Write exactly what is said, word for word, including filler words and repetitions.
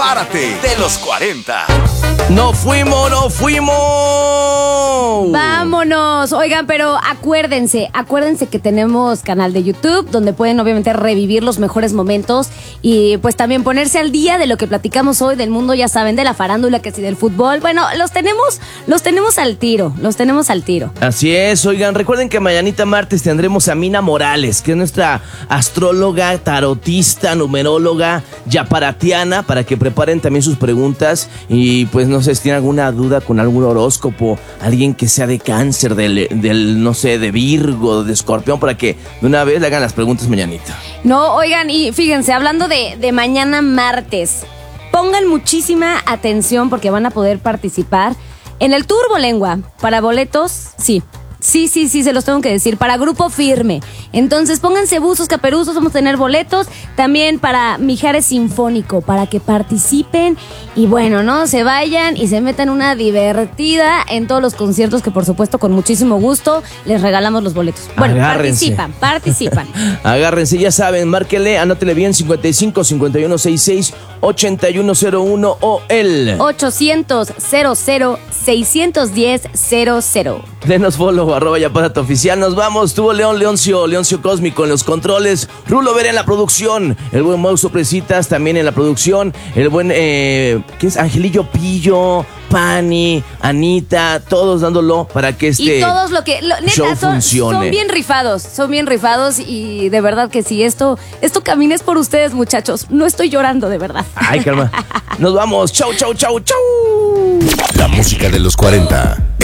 Prepárate de los cuarenta. ¡No fuimos, no fuimos! ¡Vámonos! Oigan, pero acuérdense, acuérdense que tenemos canal de YouTube donde pueden obviamente revivir los mejores momentos y pues también ponerse al día de lo que platicamos hoy del mundo, ya saben, de la farándula, que si del fútbol. Bueno, los tenemos, los tenemos al tiro, los tenemos al tiro. Así es, oigan, recuerden que mañanita martes tendremos a Mina Morales, que es nuestra astróloga, tarotista, numeróloga, yaparatiana, para que preparen también sus preguntas y pues no sé si tienen alguna duda con algún horóscopo, alguien que sea de Cáncer, del, del no sé, de Virgo, de Escorpión, para que de una vez le hagan las preguntas mañanita. No, oigan, y fíjense, hablando de, de mañana martes, pongan muchísima atención porque van a poder participar en el Turbolengua. Para boletos, sí. Sí, sí, sí, se los tengo que decir, para Grupo Firme. Entonces pónganse buzos, caperuzos, vamos a tener boletos. También para Mijares Sinfónico, para que participen y bueno, ¿no? Se vayan y se metan una divertida en todos los conciertos que por supuesto con muchísimo gusto les regalamos los boletos. Bueno, agárrense. participan, participan. Agárrense, ya saben, márquele, anótele bien, cincuenta y cinco, cincuenta y uno, sesenta y seis, ochenta y uno cero uno o el ochocientos, cero cero, seiscientos diez, cero cero. Denos follow, arroba Yaparato Oficial. Nos vamos, tuvo León Leoncio, Leoncio Cósmico en los controles, Rulo Vera en la producción, el buen Mau Sorpresitas también en la producción, el buen, eh, ¿qué es? Angelillo Pillo, Pani, Anita, todos dándolo para que este y todos lo que lo, neta, show son, funcione. Son bien rifados, son bien rifados y de verdad que sí, esto, esto camina es por ustedes, muchachos. No estoy llorando, de verdad. Ay, calma. Nos vamos, chau, chau, chau, chau. La música de los cuarenta.